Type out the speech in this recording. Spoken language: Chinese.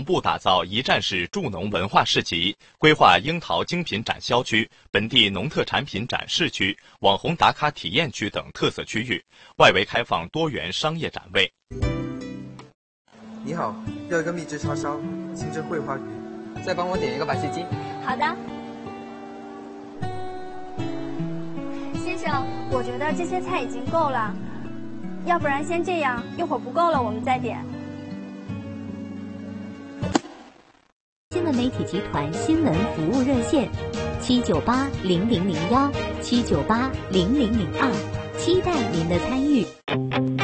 步打造一站式助农文化市集，规划樱桃精品展销区、本地农特产品展示区、网红打卡体验区等特色区域，外围开放多元商业展位。 你好，要一个蜜汁叉烧，清蒸桂花鱼， 再帮我点一个白切鸡。 好的。先生，我觉得这些菜已经够了，要不然先这样，一会儿不够了我们再点。 新闻媒体集团新闻服务热线：7980001，7980002，期待您的参与。